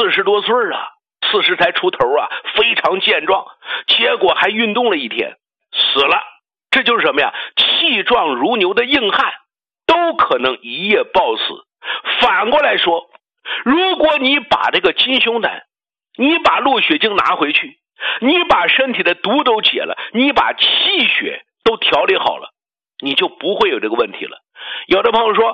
40多岁啊，40才出头啊，非常健壮，结果还运动了一天，死了。这就是什么呀？气壮如牛的硬汉都可能一夜暴死。反过来说，如果你把这个金胸胆，你把络血经拿回去，你把身体的毒都解了，你把气血都调理好了，你就不会有这个问题了。有的朋友说